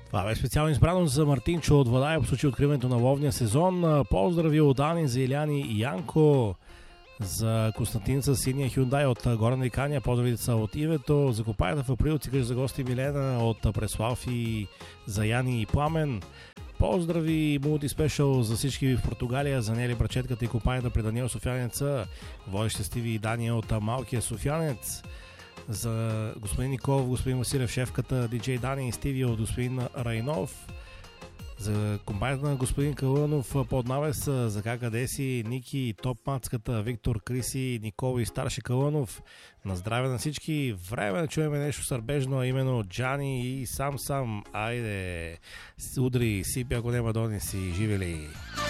Това бе специално избрано за Мартинчо от Владая по случай откриването на ловния сезон. Поздрави от Ани, за Иляни и Янко. За Константин с синия Хюндай от Горна Икания. Поздрави са от Ивето. За Копаята в април си кажа за гости Милена от Преслав и за Яни и Пламен. Поздрави Мулти Спешъл за всички в Португалия, за Нели Брачетката и Копаята при Даниел Софиянеца. Водещи Стиви и Дания от Малкия Софиянец. За господин Николов, господин Василев, шефката, диджей Дани и Стиви от господин Райнов. За комбайната на господин Калънов под навес, за къде си, Ники, Топ Мацката, Виктор, Криси, Никола и Старши Калънов. На здраве на всички. Време да чуем нещо сърбежно, а именно Джани и Сам. Айде, удри, сипи, ако няма дони си, живели.